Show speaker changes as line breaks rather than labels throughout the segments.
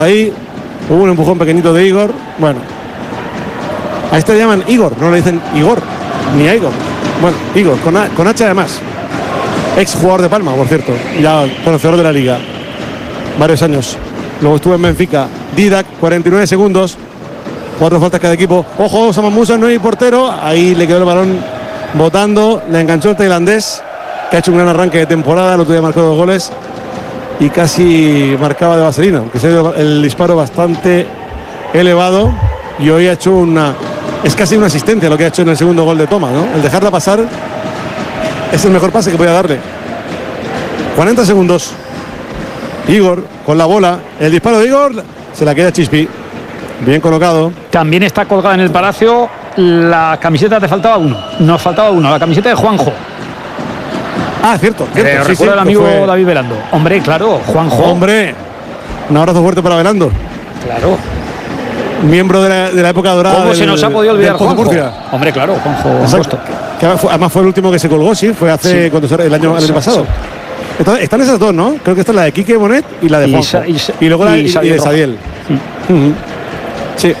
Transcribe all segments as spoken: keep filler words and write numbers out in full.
ahí. Hubo un empujón pequeñito de Igor. Bueno, a este le llaman Igor, no le dicen Igor, ni a Igor. Bueno, Igor, con, a, con H además. Ex jugador de Palma, por cierto. Ya conocedor de la liga. Varios años. Luego estuvo en Benfica. Didac, cuarenta y nueve segundos. Cuatro faltas cada equipo. Ojo, Saman Musa, no hay portero. Ahí le quedó el balón botando. Le enganchó el tailandés, que ha hecho un gran arranque de temporada. El otro día marcó dos goles. Y casi marcaba de vaselina, aunque se ha ido el disparo bastante elevado. Y hoy ha hecho una... Es casi una asistencia lo que ha hecho en el segundo gol de Toma, ¿no? El dejarla pasar es el mejor pase que podía darle. cuarenta segundos. Igor con la bola. El disparo de Igor se la queda Chispi. Bien colocado.
También está colgada en el Palacio la camiseta. Te faltaba uno. Nos faltaba uno. La camiseta de Juanjo.
Ah, cierto. cierto.
Eh,
sí,
recuerda
sí,
el amigo
fue...
David Velando. Hombre, claro, Juanjo.
Hombre, un abrazo fuerte para Velando.
Claro.
Miembro de la, de la época dorada.
¿Cómo
del,
se nos ha podido olvidar Juanjo?
Murcia.
Hombre, claro, Juanjo.
Exacto. Que además fue el último que se colgó, sí, fue hace
Sí.
cuando el año, el año pasado. Entonces, están esas dos, ¿no? Creo que esta es la de Quique Bonet y la de
Y
Juanjo.
Sa- y
Y,
Sa-
luego la
y
y, y
Sadiel
de
Roja.
Sadiel. Uh-huh. Sí.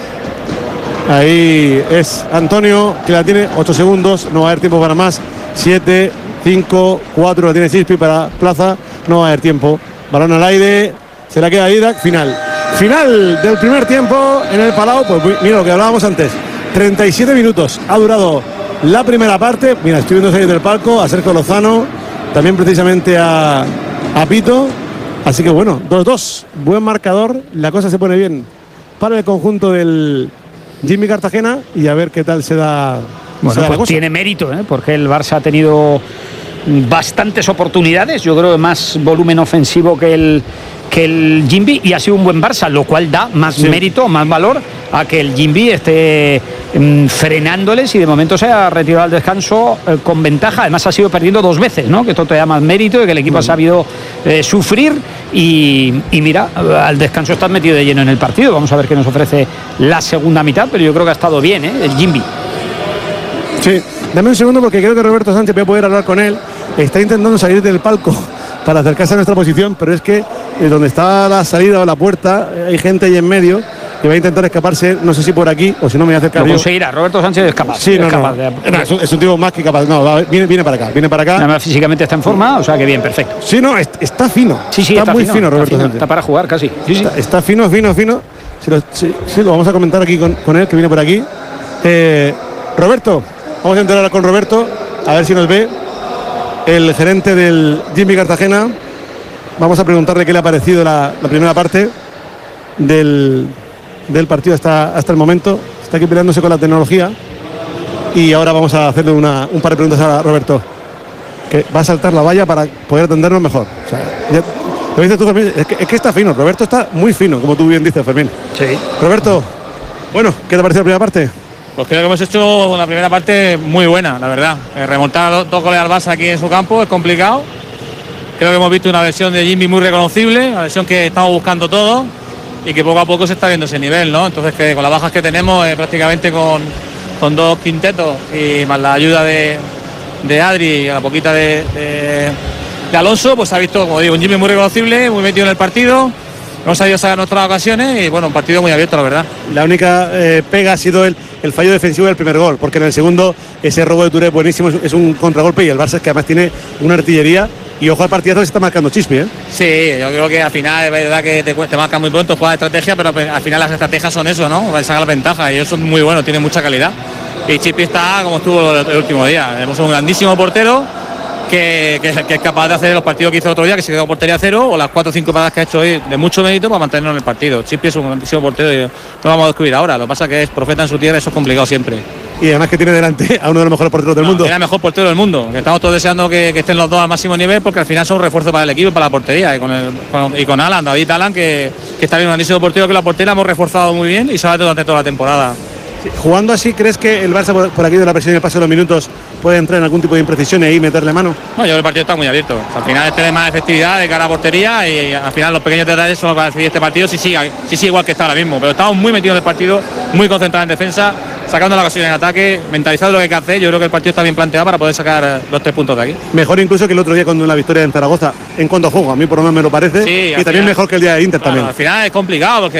Ahí es Antonio, que la tiene ocho segundos. No va a haber tiempo para más. siete, cinco, cuatro, la tiene Chispi para Plaza. No va a haber tiempo. Balón al aire. Se la queda Didac. Final. Final del primer tiempo en el Palau. Pues mira lo que hablábamos antes. treinta y siete minutos ha durado la primera parte. Mira, estoy viendo salir del palco a Sergio Lozano. También precisamente a, a Pito. Así que bueno, dos dos. Buen marcador. La cosa se pone bien para el conjunto del Jimmy Cartagena. Y a ver qué tal se da.
Bueno,
se da la
pues
cosa.
tiene mérito, ¿eh? Porque el Barça ha tenido bastantes oportunidades. Yo creo que más volumen ofensivo que el que el Jimby, y ha sido un buen Barça, lo cual da más
Sí.
mérito, más valor a que el Jimby esté mm, frenándoles y de momento se ha retirado al descanso eh, con ventaja. Además ha sido perdiendo dos veces, ¿no? Que esto te da más mérito de que el equipo ha sabido eh, sufrir y, y mira, al descanso estás metido de lleno en el partido. Vamos a ver qué nos ofrece la segunda mitad, pero yo creo que ha estado bien, ¿eh? El Jimby.
Sí, dame un segundo porque creo que Roberto Sánchez, voy a poder hablar con él. Está intentando salir del palco para acercarse a nuestra posición, pero es que eh, donde está la salida o la puerta, eh, hay gente ahí en medio que va a intentar escaparse, no sé si por aquí o si no me voy a acercar
Lo
yo.
conseguirá. Roberto Sánchez es capaz.
Sí,
es
no,
capaz
no.
de-
No, es, un, es un tipo más que capaz. No, va, viene, viene para acá, viene para acá.
Además, físicamente está en forma, o sea que bien, perfecto.
Sí, no, es- está fino.
Sí, sí,
está,
está
muy
fino,
fino,
está
Roberto
fino,
Sánchez.
está para jugar casi. Sí, sí.
Está, está fino, fino, fino. Sí lo, sí, sí, lo vamos a comentar aquí con, con él, que viene por aquí. Eh, Roberto, vamos a entrar con Roberto, a ver si nos ve. El gerente del Jimmy Cartagena. Vamos a preguntarle qué le ha parecido la, la primera parte del, del partido hasta, hasta el momento. Está aquí peleándose con la tecnología. Y ahora vamos a hacerle una, un par de preguntas a Roberto, que va a saltar la valla para poder atendernos mejor. O sea, ya, lo dices tú, Fermín, es que, es que está fino. Roberto está muy fino, como tú bien dices, Fermín.
Sí.
Roberto, bueno, ¿qué te parece la primera parte?
Pues creo que hemos hecho una primera parte muy buena, la verdad. Eh, remontar dos, dos goles al Barça aquí en su campo es complicado. Creo que hemos visto una versión de Jimmy muy reconocible, una versión que estamos buscando todos y que poco a poco se está viendo ese nivel, ¿no? Entonces que con las bajas que tenemos, eh, prácticamente con, con dos quintetos y más la ayuda de, de Adri y la poquita de, de, de Alonso, pues se ha visto, como digo, un Jimmy muy reconocible, muy metido en el partido. Hemos sabido sacar nuestras ocasiones y bueno, un partido muy abierto, la verdad.
La única eh, pega ha sido el, el fallo defensivo del primer gol, porque en el segundo ese robo de Touré buenísimo, es, es un contragolpe y el Barça es que además tiene una artillería y ojo al partidazo que se está marcando Chispi, ¿eh?
Sí, yo creo que al final es verdad que te, te marcan muy pronto, juega de estrategia, pero al final las estrategias son eso, ¿no? Sacar la ventaja y ellos son muy buenos, tienen mucha calidad. Y Chispi está como estuvo el, el último día. Tenemos un grandísimo portero que, que, que es capaz de hacer los partidos que hizo el otro día, que se quedó portería cero, o las cuatro o cinco paradas que ha hecho hoy de mucho mérito para mantenernos en el partido. Chispi es un grandísimo portero y no lo vamos a descubrir ahora. Lo que pasa es que es profeta en su tierra, eso es complicado siempre.
Y además que tiene delante a uno de los mejores porteros del
No,
mundo.
Era el mejor portero del mundo. Que estamos todos deseando que, que estén los dos al máximo nivel porque al final son un refuerzo para el equipo y para la portería. Y con, el, con, y con Alan, David Alan, que, que está bien, un grandísimo portero que la portera hemos reforzado muy bien y se va durante toda la temporada.
Sí, jugando así, ¿crees que el Barça por, por aquí de la presión y el paso de los minutos puede entrar en algún tipo de imprecisión y ahí meterle mano.
No, yo creo que el partido está muy abierto. Al final es tener más efectividad de cara a portería y al final los pequeños detalles son los que van a decidir este partido si sigue, si sigue igual que está ahora mismo. Pero estamos muy metidos en el partido, muy concentrados en defensa, sacando la ocasión en ataque, mentalizando lo que hay que hacer. Yo creo que el partido está bien planteado para poder sacar los tres puntos de aquí.
Mejor incluso que el otro día con la victoria en Zaragoza en cuanto a juego, a mí por lo menos me lo parece.
Sí,
y
al
también
final,
mejor que el día de Inter
claro,
también.
Al final es complicado porque